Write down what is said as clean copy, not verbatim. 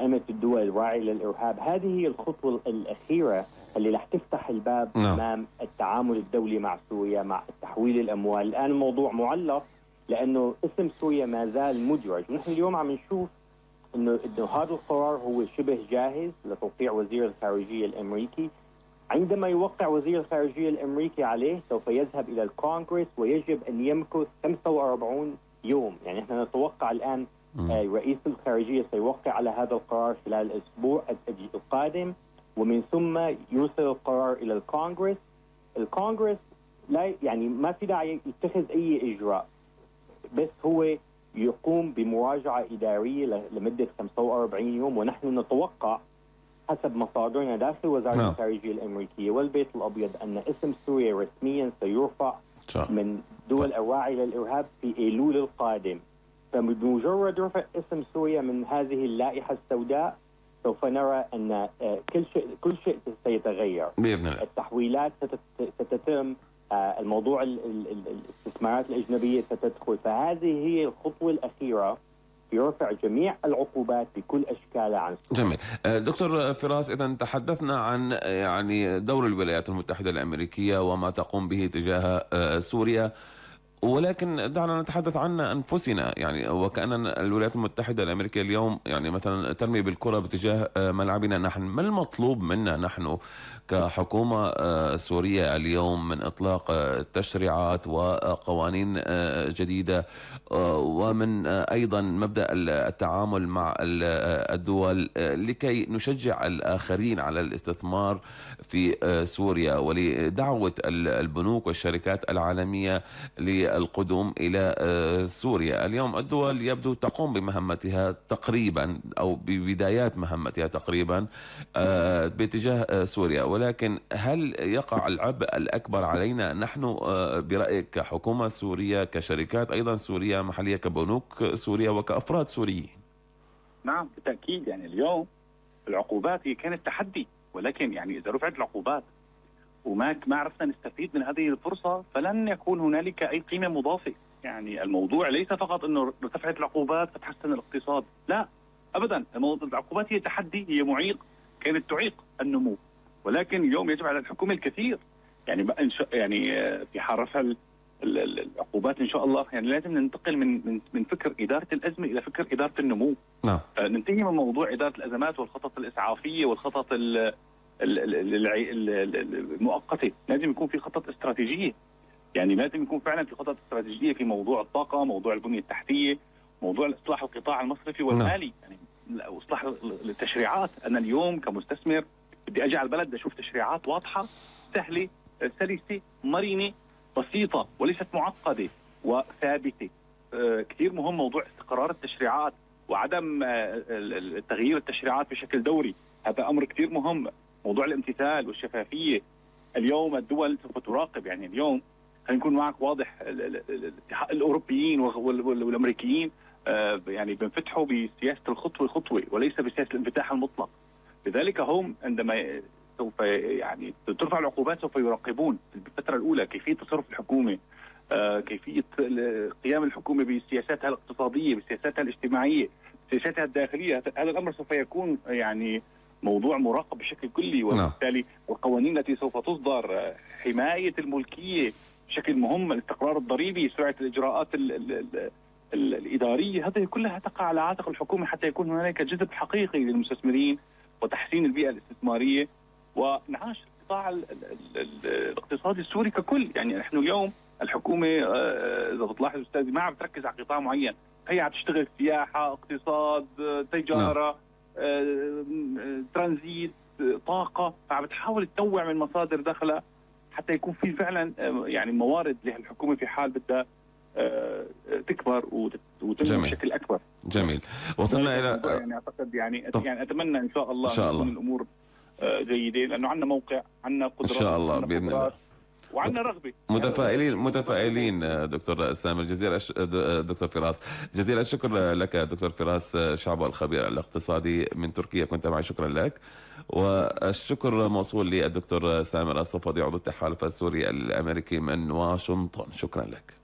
قائمة الدول الراعية للإرهاب. هذه هي الخطوة الأخيرة اللي رح تفتح الباب أمام التعامل الدولي مع سوريا، مع تحويل الأموال. الآن الموضوع معلق لأنه اسم سوريا ما زال مدرج. ونحن اليوم عم نشوف إنه هذا القرار هو شبه جاهز لتوقيع وزير الخارجية الأمريكي. عندما يوقع وزير الخارجية الأمريكي عليه سوف يذهب إلى الكونغرس ويجب أن يمكث 45 يوم. يعني نحن نتوقع الآن رئيس الخارجية سيوقع على هذا القرار خلال الأسبوع القادم، ومن ثم يرسل القرار إلى الكونغرس. الكونغرس لا يعني ما في داعي يتخذ أي إجراء، بس هو يقوم بمراجعة إدارية لمدة 45 يوم. ونحن نتوقع حسب مصادرنا داخل وزارة الخارجية الأمريكية والبيت الأبيض أن اسم سوريا رسميا سيرفع من دول الراعية للإرهاب في أيلول القادم. فبمجرد رفع اسم سوريا من هذه اللائحة السوداء سوف نرى أن كل شيء سيتغير بإذن الله. التحويلات ستتم، الموضوع الاستثمارات الأجنبية ستدخل. فهذه هي الخطوة الأخيرة في رفع جميع العقوبات بكل أشكالها عن سوريا. جميل. دكتور فراس، إذا تحدثنا عن يعني دور الولايات المتحدة الأمريكية وما تقوم به تجاه سوريا، ولكن دعنا نتحدث عن أنفسنا. يعني وكأن الولايات المتحدة الأمريكية اليوم يعني مثلا ترمي بالكرة باتجاه ملعبنا نحن. ما المطلوب منا نحن كحكومة سورية اليوم من إطلاق تشريعات وقوانين جديدة، ومن أيضا مبدأ التعامل مع الدول لكي نشجع الآخرين على الاستثمار في سوريا، ولدعوة البنوك والشركات العالمية القدوم إلى سوريا؟ اليوم الدول يبدو تقوم بمهمتها تقريبا أو ببدايات مهمتها تقريبا باتجاه سوريا، ولكن هل يقع العبء الأكبر علينا نحن برأيك كحكومة سورية، كشركات أيضا سورية محلية، كبنوك سوريا وكأفراد سوريين؟ نعم بالتأكيد. يعني اليوم العقوبات هي كانت تحدي، ولكن يعني إذا رفعت العقوبات وما عرفنا نستفيد من هذه الفرصة فلن يكون هنالك أي قيمة مضافة. يعني الموضوع ليس فقط أنه رفعت العقوبات فتحسن الاقتصاد، لا أبدا. العقوبات هي تحدي، هي معيق، كانت تعيق النمو، ولكن اليوم يجب على الحكومة الكثير. يعني في حال رفع العقوبات إن شاء الله يعني لازم ننتقل من فكر إدارة الأزمة إلى فكر إدارة النمو. ننتهي من موضوع إدارة الأزمات والخطط الإسعافية والخطط المؤقتة. لازم يكون في خطط استراتيجية. يعني لازم يكون فعلا في خطط استراتيجية في موضوع الطاقة، موضوع البنية التحتية، موضوع إصلاح القطاع المصرفي والمالي، يعني إصلاح التشريعات. أنا اليوم كمستثمر بدي أجي على البلد أشوف تشريعات واضحة سهلة سلسة مرنة بسيطة وليست معقدة وثابتة. كثير مهم موضوع استقرار التشريعات وعدم تغيير التشريعات بشكل دوري، هذا أمر كثير مهم. موضوع الامتثال والشفافية، اليوم الدول سوف تراقب. يعني اليوم خلينا نكون معك واضح، الأوروبيين والأمريكيين يعني بينفتحوا بسياسة الخطوة خطوة وليس بسياسة الانفتاح المطلق. لذلك هم عندما سوف يعني ترفع العقوبات سوف يراقبون في الفترة الأولى كيفية تصرف الحكومة، كيفية قيام الحكومة بسياساتها الاقتصادية، بسياساتها الاجتماعية، بسياساتها الداخلية. هذا الأمر سوف يكون يعني موضوع مراقب بشكل كلي، وبالتالي القوانين التي سوف تصدر، حماية الملكية بشكل مهم، الاستقرار الضريبي، سرعة الإجراءات الإدارية، هذه كلها تقع على عاتق الحكومة حتى يكون هناك جذب حقيقي للمستثمرين وتحسين البيئة الاستثمارية ونعاش القطاع الاقتصادي السوري ككل. يعني نحن اليوم الحكومة إذا بتلاحظ أستاذي ما عم تركز على قطاع معين، هي عم تشتغل سياحة، اقتصاد، تجارة، ترانزيت، طاقة، فعم بتحاول تنوع من مصادر دخلها حتى يكون في فعلا يعني موارد للحكومة في حال بدها تكبر وتنمو بشكل أكبر. جميل. وصلنا إلى يعني أعتقد يعني أتمنى إن شاء الله تكون الأمور جيدة، لأنه عندنا موقع، عندنا قدرات إن شاء الله بإذن الله، وعندنا رغبة. متفائلين دكتور سامر. دكتور فراس، جزيل الشكر لك. دكتور فراس شعبة الخبير الاقتصادي من تركيا، كنت معي، شكرا لك. والشكر موصول للدكتور سامر الصفدي عضو التحالف السوري الأمريكي من واشنطن، شكرا لك.